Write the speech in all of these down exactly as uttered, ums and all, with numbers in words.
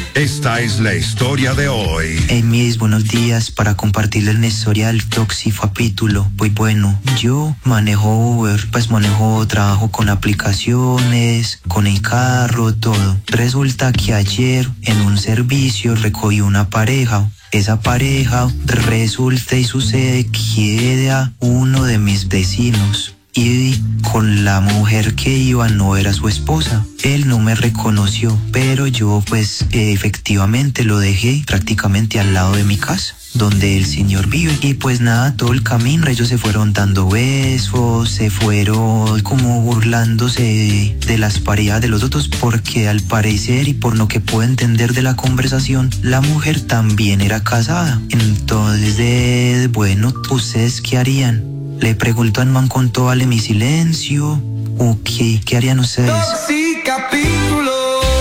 Esta es la historia de hoy. Hey, mis buenos días, para compartirles la historia del toxicapítulo. Pues bueno, yo manejo Uber, pues manejo, trabajo con aplicaciones, con el carro, todo. Resulta que ayer en un servicio recogí una pareja. Esa pareja resulta y sucede que era uno de mis vecinos. Y con la mujer que iba no era su esposa. Él no me reconoció, pero yo pues eh, efectivamente lo dejé prácticamente al lado de mi casa, donde el señor vive. Y pues nada, todo el camino ellos se fueron dando besos, se fueron como burlándose de, de las parejas de los otros, porque al parecer y por lo que puedo entender de la conversación, la mujer también era casada. Entonces, eh, bueno, ¿ustedes qué harían? Le pregunto al man con todo, vale mi silencio. ¿O qué? ¿Qué harían ustedes? Toxicapítulos.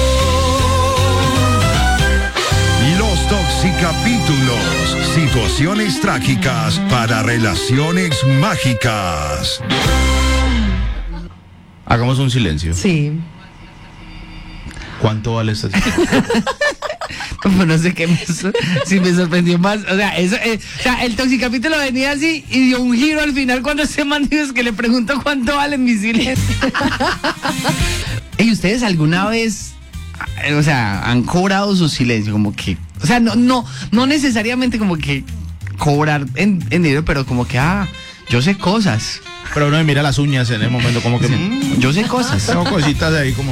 Los Toxicapítulos. Situaciones trágicas para relaciones mágicas. Hagamos un silencio. Sí. ¿Cuánto vale esta? Como no sé qué me, si me sorprendió más. O sea, eso, eh, o sea, el toxicapítulo venía así y dio un giro al final cuando se man dijo que le pregunto cuánto valen mis silencios. ¿Y ustedes alguna vez, o sea, han cobrado su silencio? Como que, o sea, no, no, no necesariamente como que cobrar en, en dinero, pero como que, ah, yo sé cosas. Pero uno me mira las uñas en el momento como que... Sí, mmm, yo sé cosas. Tengo cositas de ahí como...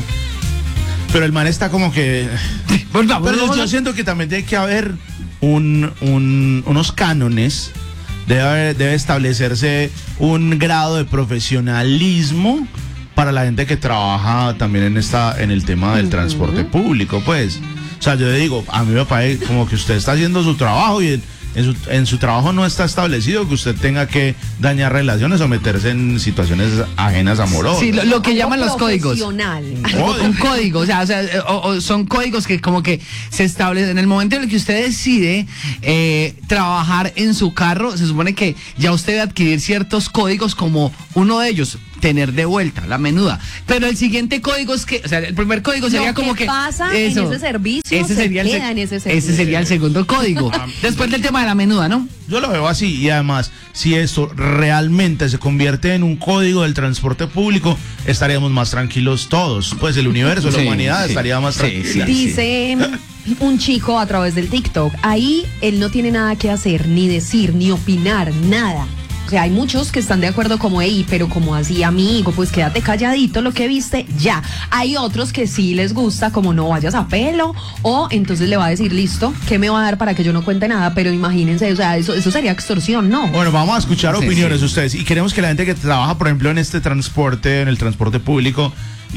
Pero el man está como que... Por favor, Pero yo, yo siento que también tiene que haber un, un, unos cánones, debe, haber, debe establecerse un grado de profesionalismo para la gente que trabaja también en esta en el tema del uh-huh. transporte público, pues. O sea, yo le digo, a mí me parece como que usted está haciendo su trabajo y... En su, en su trabajo no está establecido que usted tenga que dañar relaciones o meterse en situaciones ajenas amorosas. Sí, lo, lo que llaman los códigos. Un Un código, o sea, o sea o, o son códigos que como que se establecen. En el momento en el que usted decide eh, trabajar en su carro, se supone que ya usted debe adquirir ciertos códigos, como uno de ellos, tener de vuelta la menuda. Pero el siguiente código es que, o sea, el primer código sería lo como que que pasa eso, en ese servicio ese se sería el, queda en ese servicio. Ese sería el segundo código. Después del tema de la menuda, ¿no? Yo lo veo así, y además, si esto realmente se convierte en un código del transporte público, estaríamos más tranquilos todos. Pues el universo, sí, la humanidad sí, estaría más sí, tranquila. sí, Dice un chico a través del TikTok, ahí él no tiene nada que hacer, ni decir, ni opinar, nada. O sea, hay muchos que están de acuerdo como, ey, pero como así, amigo, pues quédate calladito, lo que viste, ya. Hay otros que sí les gusta, como no vayas a pelo, o entonces le va a decir, listo, ¿qué me va a dar para que yo no cuente nada? Pero imagínense, o sea, eso, eso sería extorsión, ¿no? Bueno, vamos a escuchar Sí, opiniones sí. de ustedes, y queremos que la gente que trabaja, por ejemplo, en este transporte, en el transporte público,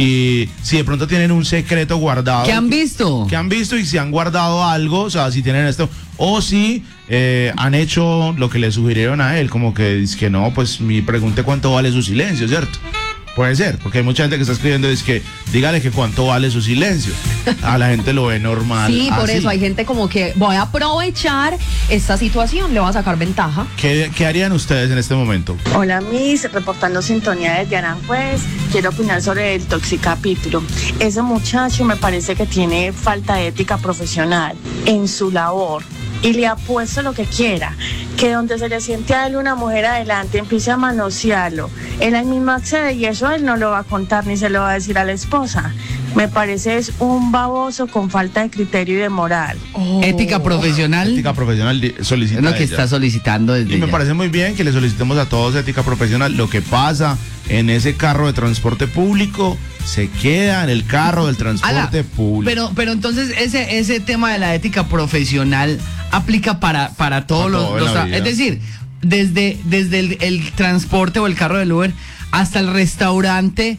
y si de pronto tienen un secreto guardado. ¿Qué han visto? Que han visto y si han guardado algo, o sea, si tienen esto, o si eh, han hecho lo que le sugirieron a él, como que dice que no, pues me pregunte cuánto vale su silencio, ¿cierto? Puede ser, porque hay mucha gente que está escribiendo, es que dígale que cuánto vale su silencio. A la gente lo ve normal. Sí, por así. eso hay gente como que voy a aprovechar esta situación, le voy a sacar ventaja. ¿Qué, qué harían ustedes en este momento? Hola, Miss, reportando sintonía desde Aranjuez. Quiero opinar sobre el toxicapítulo. Ese muchacho me parece que tiene falta de ética profesional en su labor. Y le apuesto lo que quiera, que donde se le siente a él una mujer adelante empiece a manosearlo, él ahí mismo accede y eso él no lo va a contar ni se lo va a decir a la esposa. Me parece es un baboso con falta de criterio y de moral. Oh. Ética profesional. Ética profesional di- solicita Es lo que ella. está solicitando desde Y me ya. parece muy bien que le solicitemos a todos ética profesional. Lo que pasa en ese carro de transporte público se queda en el carro del transporte Ala, público. Pero, pero entonces ese, ese tema de la ética profesional aplica para, para todos Para los, todo en los la tra- vida. es decir, desde, desde el, el transporte o el carro del Uber hasta el restaurante,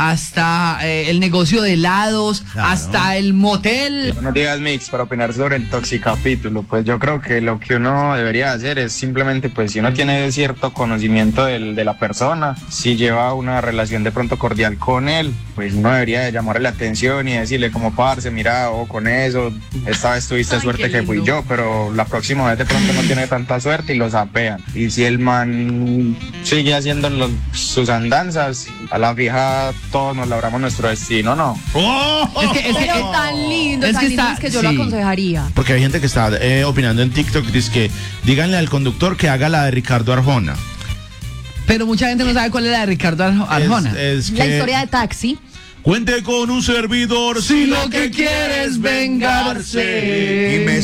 hasta eh, el negocio de helados, Claro. hasta el motel. Buenos días, Mix, para opinar sobre el toxicapítulo. Pues yo creo que lo que uno debería hacer es simplemente, pues si uno tiene cierto conocimiento del, de la persona, si lleva una relación de pronto cordial con él, pues uno debería de llamarle la atención y decirle como, parce, mira, o con eso, esta vez tuviste Ay, suerte qué que fui lindo. yo, pero la próxima vez de pronto no tiene tanta suerte y lo sapean. Y si el man sigue haciendo los- sus andanzas, a la fija todos nos labramos nuestro destino, ¿no? ¡Oh! Es que, es que, Pero eh, tan lindo, es tan que lindo está- es que yo sí. lo aconsejaría. Porque hay gente que está eh, opinando en TikTok, dice que díganle al conductor que haga la de Ricardo Arjona. pero mucha gente no sabe cuál es la de Ricardo Arjo- Arjona. Es, es La que historia de Taxi. cuente con un servidor Si lo que quiere es vengarse. Y me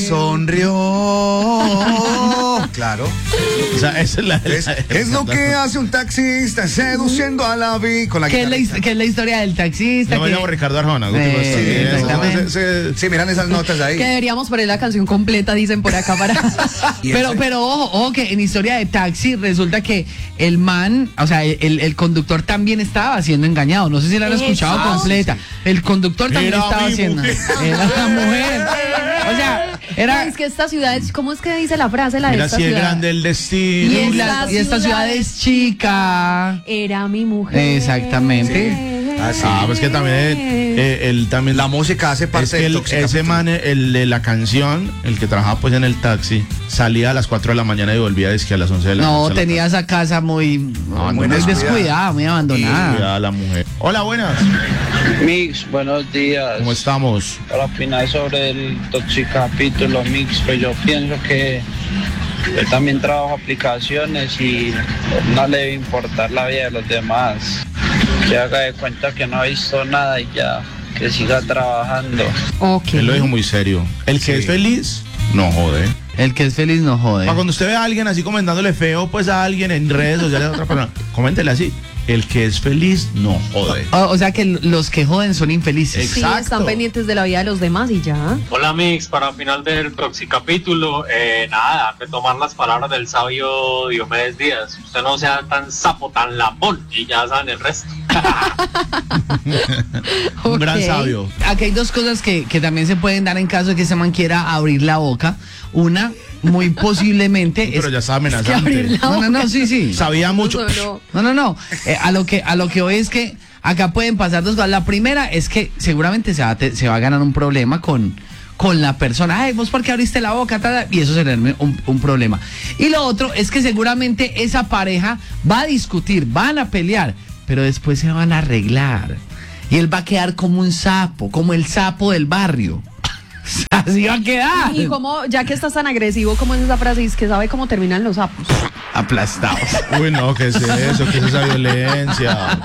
sonrió. Claro. O sea, esa es la, Es, la- es lo que hace un taxista seduciendo a la vi con la ¿Qué es la, guitarrita. his- qué es la historia del taxista? Yo me que- llamo Ricardo Arjona. ¿no? Eh, Tipo, está bien, eso, exactamente. se- se- Sí, miran esas notas ahí. Que deberíamos poner la canción completa, dicen por acá para. Y Pero, ese- pero ojo, ojo que en historia de taxi resulta que el man, o sea, el, el conductor también estaba siendo engañado. No sé si la han escuchado Eso. completa. El conductor también Era estaba mi haciendo. mujer. Era la mujer. O sea, era. Es que esta ciudad es, ¿cómo es que dice la frase la de Mira esta si es ciudad? grande el destino. Y, Y la- esta y esta ciudad ciudad es chica. Era mi mujer. Exactamente. Ah, sí. Ah, pues que también eh, eh, él también La música hace parte es que del el- Toxicapítulo. ese man, el de la canción, el que trabajaba pues en el taxi, salía a las cuatro de la mañana y volvía es que a las once de la No, noche. a la tenía esa casa muy, muy muy descuidada, descuidada. muy casa. abandonada. Cuidada la mujer. Hola, buenas. Mix, buenos días. ¿Cómo estamos? Para opinar sobre el Toxicapítulo Mix, pues yo pienso que yo también trabajo aplicaciones y no le debe importar la vida de los demás. Que haga de cuenta que no ha visto nada y ya, que siga trabajando. Ok. Él lo dijo muy serio. El que Sí. es feliz, no jode. El que es feliz no jode. Para cuando usted ve a alguien así comentándole feo pues a alguien en redes sociales a otra persona, coméntele así. El que es feliz, no jode. O, o sea que los que joden son infelices. Sí, Exacto. están pendientes de la vida de los demás y ya. Hola Mix, para final del Toxicapítulo, eh, nada, retomar las palabras del sabio Diomedes Díaz. Usted no sea tan sapo, tan lambón, y ya saben el resto. Un gran Ok. sabio. Aquí hay dos cosas que, que también se pueden dar en caso de que ese man quiera abrir la boca. Una, muy posiblemente. Pero es- ya está que amenazante. abrir la No, no, no, sí, sí. Sabía mucho. Solo- No, no, no. Eh, a lo que a lo que hoy es que acá pueden pasar dos cosas. La primera es que seguramente se va a, te- se va a ganar un problema con, con la persona. Ay, vos por qué abriste la boca, Tada? Y eso será un, un problema. Y lo otro es que seguramente esa pareja va a discutir, van a pelear, pero después se van a arreglar. Y él va a quedar como un sapo, como el sapo del barrio. Así va a quedar. Y como, ya que estás tan agresivo como es esa frase, es que sabe cómo terminan los sapos. Aplastados. Uy, no, ¿qué es eso? ¿Qué es esa violencia?